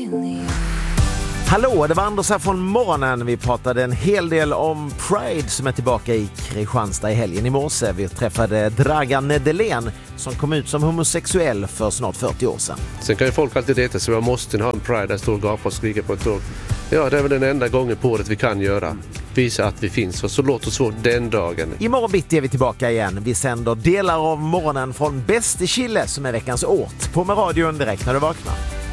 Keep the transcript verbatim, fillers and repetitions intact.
Hallå, det var Anders här från morgonen. Vi pratade en hel del om Pride som är tillbaka i Kristianstad i helgen i morse. Vi träffade Dragan Nedelén som kom ut som homosexuell för snart fyrtio år sedan. Sen kan ju folk alltid reta sig, jag måste ha en Pride där står och gapar och skriker på ett tåg. Ja, det är väl den enda gången på året vi kan göra. Visa att vi finns, och så låt oss få den dagen. Imorgon bitti är vi tillbaka igen. Vi sänder delar av morgonen från Bäst i Chile som är veckans ort på med radion direkt när du vaknar.